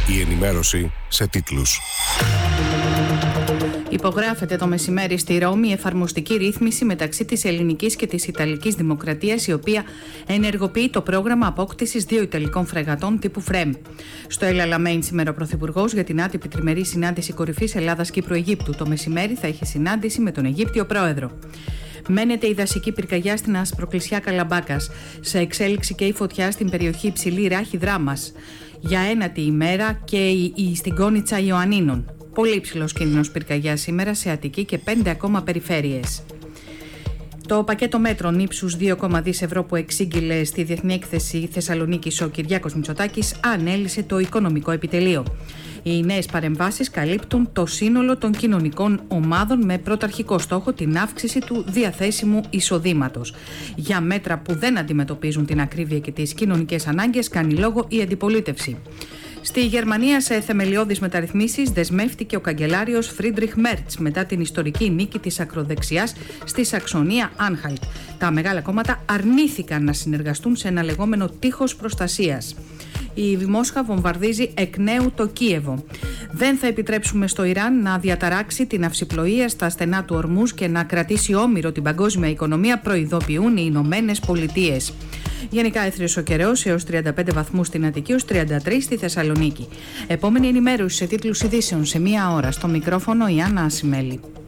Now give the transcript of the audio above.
Η ενημέρωση σε τίτλους. Υπογράφεται το μεσημέρι στη Ρώμη η εφαρμοστική ρύθμιση μεταξύ της ελληνικής και της ιταλικής δημοκρατίας, η οποία ενεργοποιεί το πρόγραμμα απόκτησης 2 ιταλικών φρεγατών τύπου ΦΡΕΜ. Στο El Alamein σήμερα ο Πρωθυπουργός για την άτυπη τριμερή συνάντηση κορυφής Ελλάδας-Κύπρου-Αιγύπτου. Το μεσημέρι θα έχει συνάντηση με τον Αιγύπτιο Πρόεδρο. Μένεται η δασική πυρκαγιά στην Ασπροκλεισιά Καλαμπάκας. Σε εξέλιξη και η φωτιά στην περιοχή Υψηλή Ράχη Δράμας. Για ένατη ημέρα και στην Κόνιτσα Ιωαννίνων. Πολύ υψηλός κίνδυνος πυρκαγιάς σήμερα σε Αττική και 5 ακόμα περιφέρειες. Το πακέτο μέτρων ύψους 2,2 δις ευρώ που εξήγηλε στη Διεθνή Έκθεση Θεσσαλονίκης ο Κυριάκος Μητσοτάκης ανέλυσε το οικονομικό επιτελείο. Οι νέες παρεμβάσεις καλύπτουν το σύνολο των κοινωνικών ομάδων με πρωταρχικό στόχο την αύξηση του διαθέσιμου εισοδήματος. Για μέτρα που δεν αντιμετωπίζουν την ακρίβεια και τις κοινωνικές ανάγκες κάνει λόγο η αντιπολίτευση. Στη Γερμανία, σε θεμελιώδεις μεταρρυθμίσεις, δεσμεύτηκε ο καγκελάριος Φρίντριχ Μέρτς μετά την ιστορική νίκη της ακροδεξιάς στη Σαξονία Άνχαλτ. Τα μεγάλα κόμματα αρνήθηκαν να συνεργαστούν σε ένα λεγόμενο τείχος προστασίας. Η Μόσχα βομβαρδίζει εκ νέου το Κίεβο. Δεν θα επιτρέψουμε στο Ιράν να διαταράξει την αυσιπλοεία στα στενά του Ορμούζ και να κρατήσει όμηρο την παγκόσμια οικονομία, προειδοποιούν οι Ηνωμένες Πολιτείες. Γενικά έθριος ο καιρός έως 35 βαθμούς στην Αττική, έως 33 στη Θεσσαλονίκη. Επόμενη ενημέρωση σε τίτλους ειδήσεων σε 1 ώρα. Στο μικρόφωνο η Άννα Ασημέλη.